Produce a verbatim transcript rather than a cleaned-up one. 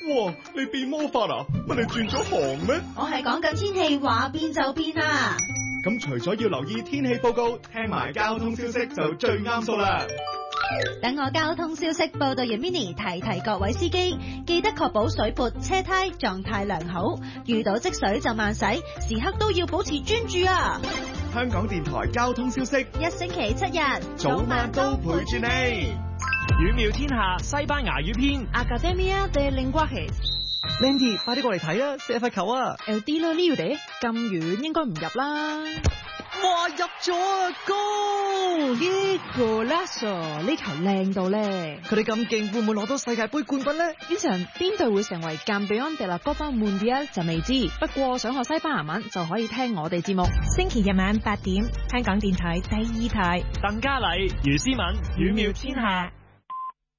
哇，你變魔法啊？乜你轉咗行咩？ 我係講緊天氣，話變就變啊！ 咁除咗要留意天氣報告，聽埋交通消息就最啱數啦。 等我交通消息報道員 Mini 提提各位司機，記得確保水撥、車胎狀態良好，遇到積水就慢駛，時刻都要保持專注啊！ 香港電台交通消息， 一星期七日， 早晚都陪住你。 語妙天下西班牙語篇 Academia de Lenguajes。Landy， 快啲過嚟睇啊！射罰球啊 ！El tiro libre， 咁遠應該唔入啦。 哇！入咗啊！Goal！ Golazo！ 呢球靚到咧！ 佢哋咁勁，會唔會攞到世界盃冠軍咧？ 呢場邊隊會成為 Campeón de la Copa Mundial 就未知，不過想學西班牙文就可以聽我哋節目。星期日晚八點，香港電台第二台， 鄧嘉麗、余思敏，語妙天下。